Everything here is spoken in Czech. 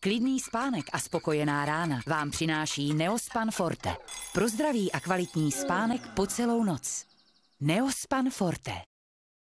Klidný spánek a spokojená rána vám přináší Neospan Forte. Pro zdravý a kvalitní spánek po celou noc. Neospan Forte.